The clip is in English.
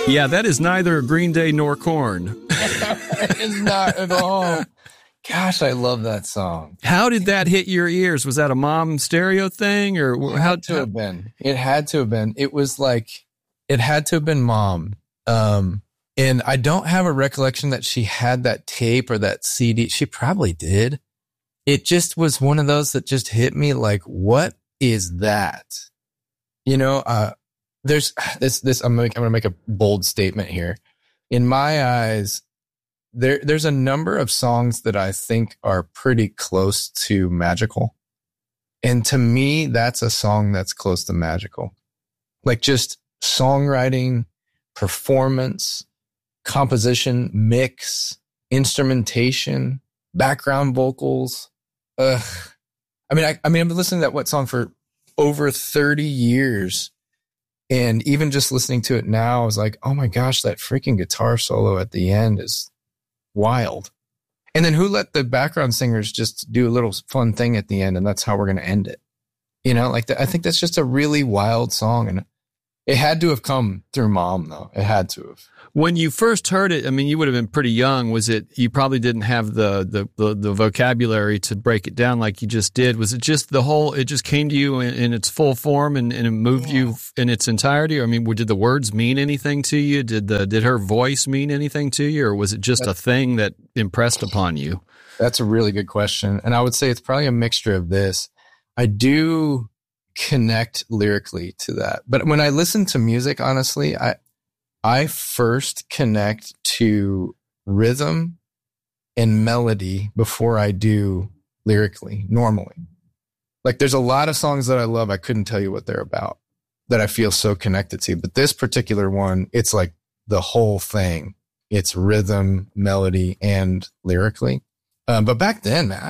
Yeah, that is neither Green Day nor Korn. It's not at all. Gosh, I love that song. How did that hit your ears? Was that a mom stereo thing, or It had to have been? It had to have been. It was like, it had to have been mom. And I don't have a recollection that she had that tape or that CD. She probably did. It just was one of those that just hit me like, what is that? You know, there's this, I'm going to make a bold statement here. In my eyes, there's a number of songs that I think are pretty close to magical. And to me, that's a song that's close to magical. Like just songwriting, performance, composition, mix, instrumentation, background vocals. I mean, I've been listening to that song for over 30 years. And even just listening to it now, I was like, oh my gosh, that freaking guitar solo at the end is wild. And then who let the background singers just do a little fun thing at the end, and that's how we're going to end it. You know, like I think that's just a really wild song, and it had to have come through mom, though. It had to have. When you first heard it, I mean, you would have been pretty young. Was it, you probably didn't have the vocabulary to break it down like you just did. Was it just it just came to you in its full form and it moved you in its entirety? Or, I mean, did the words mean anything to you? Did her voice mean anything to you? Or was it just a thing that impressed upon you? That's a really good question. And I would say it's probably a mixture of this. I do connect lyrically to that. But when I listen to music, honestly, I first connect to rhythm and melody before I do lyrically, normally. Like there's a lot of songs that I love. I couldn't tell you what they're about that I feel so connected to. But this particular one, it's like the whole thing. It's rhythm, melody, and lyrically. But back then, man,